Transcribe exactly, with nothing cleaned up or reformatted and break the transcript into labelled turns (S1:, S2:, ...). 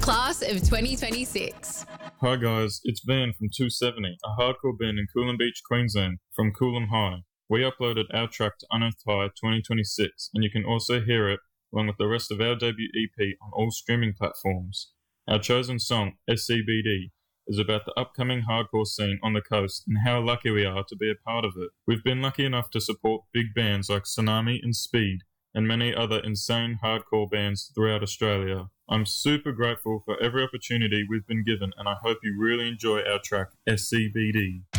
S1: Class of twenty twenty-six.
S2: Hi guys, it's Van from two seventy, a hardcore band in Coolum Beach, Queensland, from Coolum High. We uploaded our track to Unearthed High twenty twenty-six, and you can also hear it along with the rest of our debut E P on all streaming platforms. Our chosen song, S C B D, is about the upcoming hardcore scene on the coast and how lucky we are to be a part of it. We've been lucky enough to support big bands like Tsunami and Speed, and many other insane hardcore bands throughout Australia. I'm super grateful for every opportunity we've been given, and I hope you really enjoy our track, S C B D.